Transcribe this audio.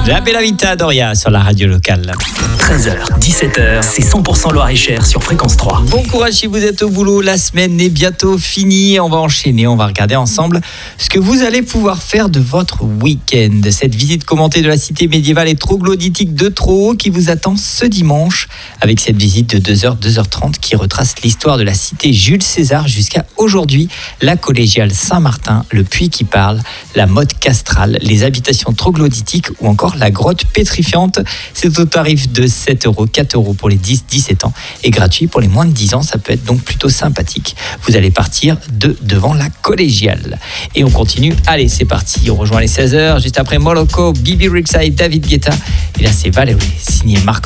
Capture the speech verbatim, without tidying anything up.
La Bella Vita Doria sur la radio locale. treize heures, dix-sept heures, c'est cent pour cent Loir-et-Cher sur Fréquence trois. Bon courage si vous êtes au boulot, la semaine est bientôt finie. On va enchaîner, on va regarder ensemble ce que vous allez pouvoir faire de votre week-end. Cette visite commentée de la cité médiévale et troglodytique de Troo qui vous attend ce dimanche avec cette visite de deux heures, deux heures trente qui retrace l'histoire de la cité Jules César jusqu'à aujourd'hui. La collégiale Saint-Martin, le puits qui parle, la motte castrale, les habitations troglodytiques ou encore la grotte pétrifiante. C'est au tarif de sept euros, quatre euros pour les dix à dix-sept ans et gratuit pour les moins de dix ans. Ça peut être donc plutôt sympathique. Vous allez partir de devant la collégiale. Et on continue. Allez, c'est parti. On rejoint les seize heures. Juste après Moloko, Bibi Rexha et David Guetta. Et là, c'est Valérie, signé Marc